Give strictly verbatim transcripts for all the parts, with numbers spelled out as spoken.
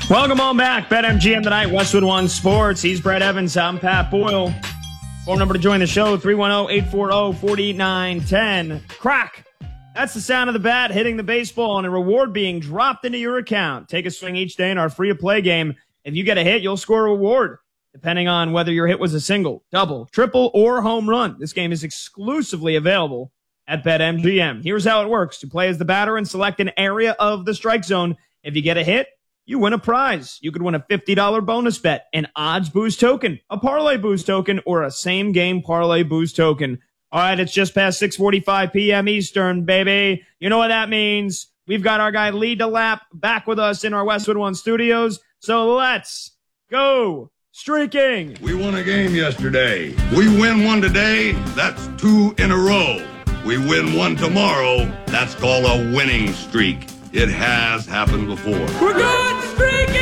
Welcome on back. BetMGM tonight, Westwood One Sports. He's Brett Evans. I'm Pat Boyle. Phone number to join the show, three one zero, eight four zero, four nine one zero. Crack. That's the sound of the bat hitting the baseball and a reward being dropped into your account. Take a swing each day in our free-to-play game. If you get a hit, you'll score a reward, depending on whether your hit was a single, double, triple, or home run. This game is exclusively available at BetMGM. Here's how it works. You play as the batter and select an area of the strike zone. If you get a hit, you win a prize. You could win a fifty dollars bonus bet, an odds boost token, a parlay boost token, or a same game parlay boost token. All right, it's just past six forty-five p.m. Eastern, baby. You know what that means. We've got our guy Lee DeLapp back with us in our Westwood One studios. So let's go streaking. We won a game yesterday. We win one today. That's two in a row. We win one tomorrow. That's called a winning streak. It has happened before. We're good streaking!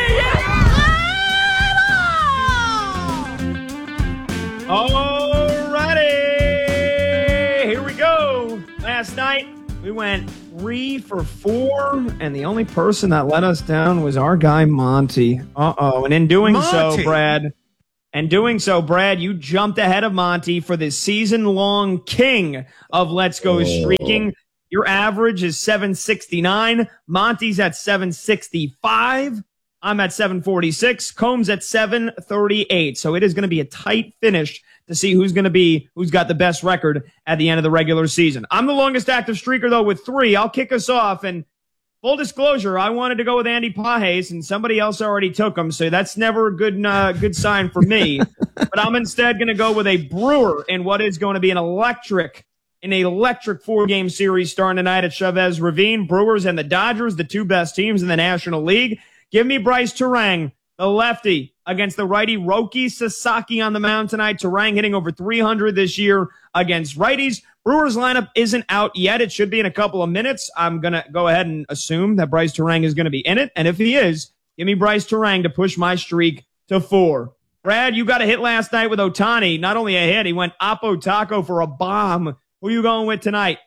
Alrighty, here we go. Last night we went three for four, and the only person that let us down was our guy Monty. Uh-oh, and in doing Monty. so, Brad, and doing so, Brad, you jumped ahead of Monty for the season-long king of Let's Go Streaking. Your average is seven sixty-nine. Monty's at seven sixty-five. I'm at seven forty-six. Combs at seven thirty-eight. So it is going to be a tight finish to see who's going to be, who's got the best record at the end of the regular season. I'm the longest active streaker, though, with three. I'll kick us off. And full disclosure, I wanted to go with Andy Pages, and somebody else already took him. So that's never a good, uh, good sign for me. But I'm instead going to go with a Brewer in what is going to be an electric in an electric four-game series starting tonight at Chavez Ravine. Brewers and the Dodgers, the two best teams in the National League. Give me Bryce Turang, the lefty, against the righty Roki Sasaki on the mound tonight. Turang hitting over three hundred this year against righties. Brewers lineup isn't out yet. It should be in a couple of minutes. I'm going to go ahead and assume that Bryce Turang is going to be in it. And if he is, give me Bryce Turang to push my streak to four. Brad, you got a hit last night with Ohtani. Not only a hit, he went Oppo Taco for a bomb. Who are you going with tonight?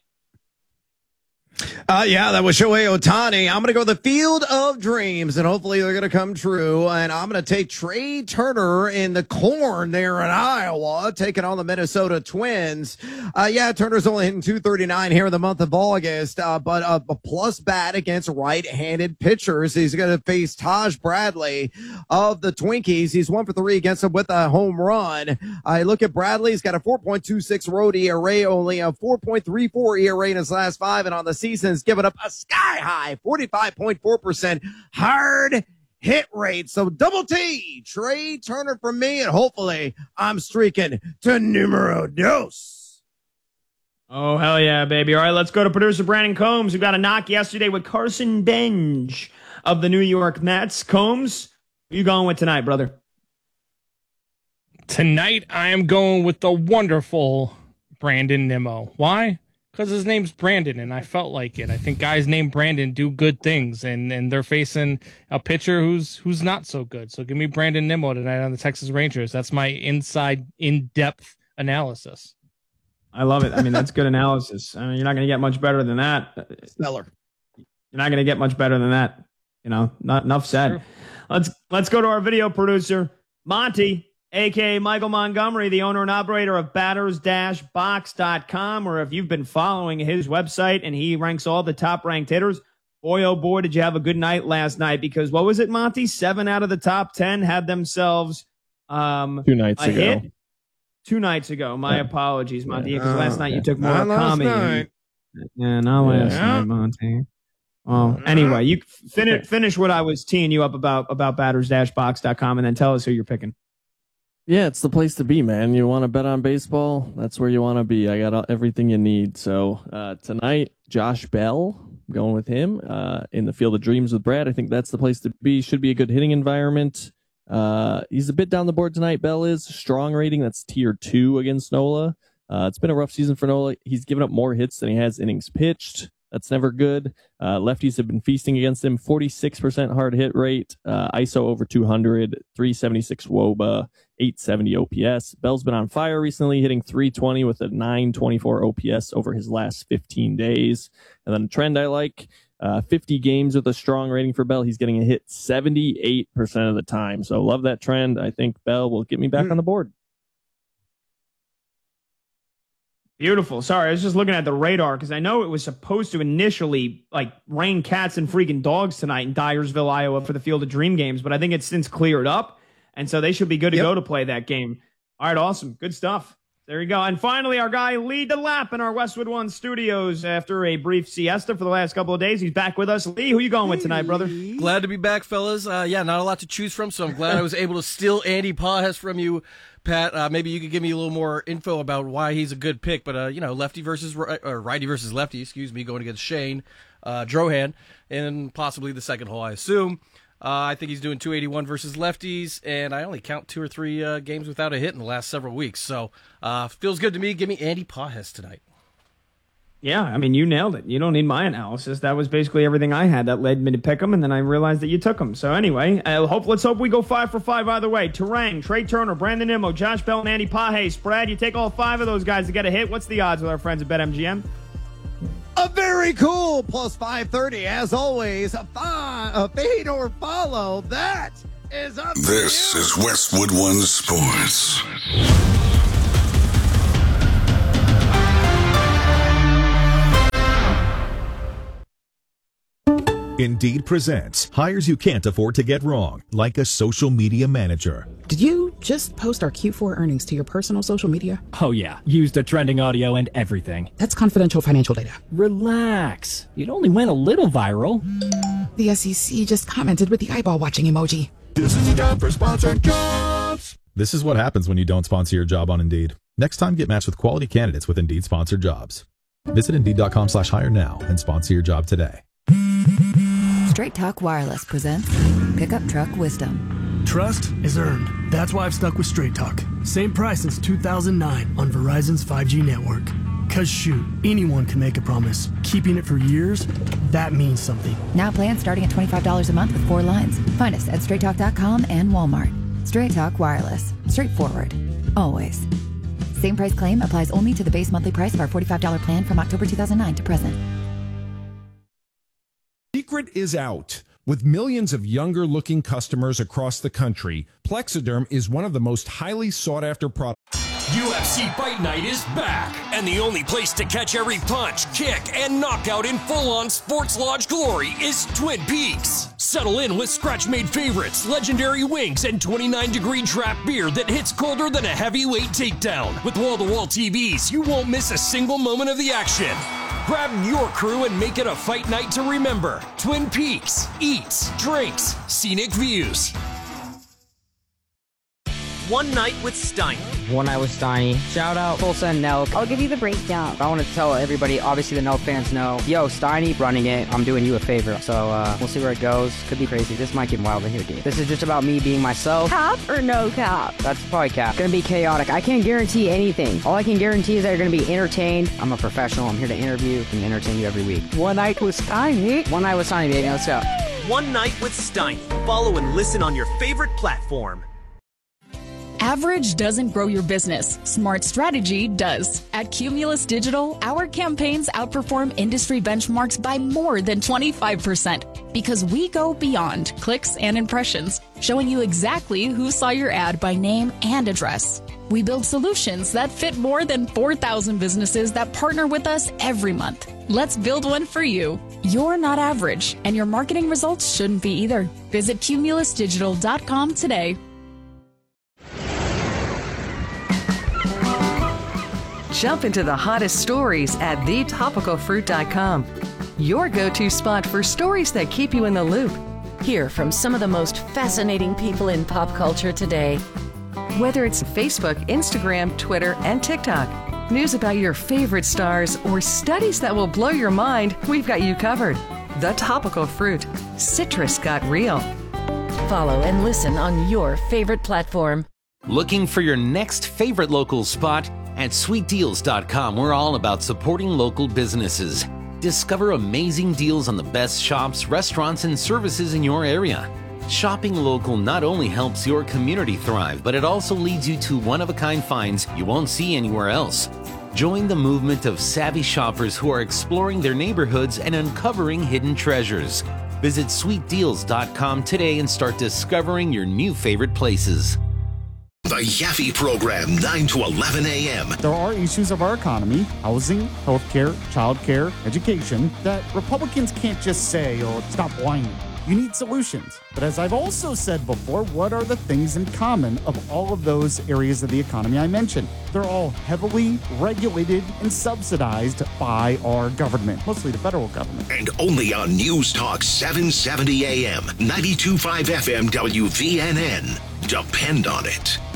Uh, yeah, that was Shohei Ohtani. I'm going to go the Field of Dreams, and hopefully they're going to come true. And I'm going to take Trey Turner in the corn there in Iowa, taking on the Minnesota Twins. Uh, yeah, Turner's only hitting two thirty-nine here in the month of August, uh, but uh, a plus bat against right-handed pitchers. He's going to face Taj Bradley of the Twinkies. He's one for three against him with a home run. I uh, look at Bradley. He's got a four point two six road E R A, only a four point three four E R A in his last five, and on the season's given up a sky-high forty-five point four percent hard hit rate. So double T, Trey Turner from me, and hopefully I'm streaking to numero dos. Oh, hell yeah, baby. All right, let's go to producer Brandon Combs, who got a knock yesterday with Carson Benj of the New York Mets. Combs, who you going with tonight, brother? Tonight, I am going with the wonderful Brandon Nimmo. Why? Because his name's Brandon, and I felt like it. I think guys named Brandon do good things, and, and they're facing a pitcher who's who's not so good. So give me Brandon Nimmo tonight on the Texas Rangers. That's my inside, in-depth analysis. I love it. I mean, that's good analysis. I mean, you're not going to get much better than that. Stellar. You're not going to get much better than that. You know, not enough said. True. Let's let's go to our video producer, Monty, a k a. Michael Montgomery, the owner and operator of batters dash box dot com, or if you've been following his website and he ranks all the top-ranked hitters, boy, oh boy, did you have a good night last night, because what was it, Monty? Seven out of the top ten had themselves um, two nights a ago. hit. Two nights ago. My yeah. apologies, Monty, because uh, last night you took more not last Akami. night. Yeah, not last yeah. night, Monty. Well, anyway, you finish finish what I was teeing you up about about batters dash box dot com, and then tell us who you're picking. Yeah, it's the place to be, man. You want to bet on baseball? That's where you want to be. I got everything you need. So uh, tonight, Josh Bell, I'm going with him uh, in the Field of Dreams with Brad. I think that's the place to be. Should be a good hitting environment. Uh, he's a bit down the board tonight. Bell is strong rating. That's tier two against Nola. Uh, it's been a rough season for Nola. He's given up more hits than he has innings pitched. That's never good. Uh, lefties have been feasting against him. forty-six percent hard hit rate. Uh, I S O over two hundred. three seventy-six wOBA. eight seventy O P S. Bell's been on fire recently, hitting three twenty with a nine twenty-four O P S over his last fifteen days. And then a trend I like, Uh, fifty games with a strong rating for Bell. He's getting a hit seventy-eight percent of the time. So love that trend. I think Bell will get me back mm. on the board. Beautiful. Sorry, I was just looking at the radar because I know it was supposed to initially like rain cats and freaking dogs tonight in Dyersville, Iowa for the Field of Dream games, but I think it's since cleared up, and so they should be good to yep. go to play that game. All right, awesome. Good stuff. There you go. And finally, our guy Lee DeLapp in our Westwood One studios after a brief siesta for the last couple of days. He's back with us. Lee, who you going with tonight, brother? Glad to be back, fellas. Uh, yeah, not a lot to choose from, so I'm glad I was able to steal Andy Pages from you, Pat. Uh, maybe you could give me a little more info about why he's a good pick. But, uh, you know, lefty versus or righty versus lefty, excuse me, going against Shane uh, Drohan, and possibly the second hole, I assume. Uh, I think he's doing two eighty-one versus lefties, and I only count two or three uh, games without a hit in the last several weeks. So uh, feels good to me. Give me Andy Pages tonight. Yeah, I mean, you nailed it. You don't need my analysis. That was basically everything I had that led me to pick him, and then I realized that you took him. So anyway, uh, hope let's hope we go five for five either way. Turang, Trey Turner, Brandon Nimmo, Josh Bell, and Andy Pages. Brad, you take all five of those guys to get a hit. What's the odds with our friends at BetMGM? A very cool plus five thirty, as always. A, fi- a fade or follow. That is up. This is Westwood One Sports. Indeed presents hires you can't afford to get wrong, like a social media manager. Did you just post our Q four earnings to your personal social media? Oh yeah, used the trending audio and everything. That's confidential financial data. Relax. It only went a little viral. The S E C just commented with the eyeball watching emoji. This is a job for sponsored jobs. This is what happens when you don't sponsor your job on Indeed. Next time, get matched with quality candidates with Indeed sponsored jobs. Visit Indeed.com slash hire now and sponsor your job today. Straight Talk Wireless presents Pickup Truck Wisdom. Trust is earned. That's why I've stuck with Straight Talk. Same price since two thousand nine on Verizon's five G network. Cause shoot, anyone can make a promise. Keeping it for years, that means something. Now plans starting at twenty-five dollars a month with four lines. Find us at straight talk dot com and Walmart. Straight Talk Wireless. Straightforward. Always. Same price claim applies only to the base monthly price of our forty-five dollars plan from October two thousand nine to present. Secret is out. With millions of younger-looking customers across the country, Plexiderm is one of the most highly sought-after products. U F C Fight Night is back, and the only place to catch every punch, kick, and knockout in full-on Sports Lodge glory is Twin Peaks. Settle in with scratch-made favorites, legendary wings, and twenty-nine degree draft beer that hits colder than a heavyweight takedown. With wall-to-wall T Vs, you won't miss a single moment of the action. Grab your crew and make it a fight night to remember. Twin Peaks. Eats, drinks, scenic views. One Night with Steiny. One Night with Steiny. Shout out Tulsa and Nelk. I'll give you the breakdown. I want to tell everybody, obviously the Nelk fans know, yo, Steiny running it. I'm doing you a favor. So uh, we'll see where it goes. Could be crazy. This might get wild in here, dude. This is just about me being myself. Cap or no cap? That's probably cap. Gonna be chaotic. I can't guarantee anything. All I can guarantee is that you're gonna be entertained. I'm a professional. I'm here to interview and entertain you every week. One Night with Steiny. One Night with Steiny, baby. Let's go. One Night with Steiny. Follow and listen on your favorite platform. Average doesn't grow your business. Smart strategy does. At Cumulus Digital, our campaigns outperform industry benchmarks by more than twenty-five percent because we go beyond clicks and impressions, showing you exactly who saw your ad by name and address. We build solutions that fit more than four thousand businesses that partner with us every month. Let's build one for you. You're not average, and your marketing results shouldn't be either. Visit cumulus digital dot com today. Jump into the hottest stories at the topical fruit dot com. Your go-to spot for stories that keep you in the loop. Hear from some of the most fascinating people in pop culture today. Whether it's Facebook, Instagram, Twitter, and TikTok, news about your favorite stars, or studies that will blow your mind, we've got you covered. The Topical Fruit. Citrus got real. Follow and listen on your favorite platform. Looking for your next favorite local spot? At sweet deals dot com, we're all about supporting local businesses. Discover amazing deals on the best shops, restaurants, and services in your area. Shopping local not only helps your community thrive, but it also leads you to one-of-a-kind finds you won't see anywhere else. Join the movement of savvy shoppers who are exploring their neighborhoods and uncovering hidden treasures. Visit sweet deals dot com today and start discovering your new favorite places. The Yaffe Program, nine to eleven a.m. There are issues of our economy, housing, healthcare, childcare, education, that Republicans can't just say, oh, stop whining. You need solutions. But as I've also said before, what are the things in common of all of those areas of the economy I mentioned? They're all heavily regulated and subsidized by our government, mostly the federal government. And only on News Talk seven seventy a.m., ninety-two point five F M W V N N. Depend on it.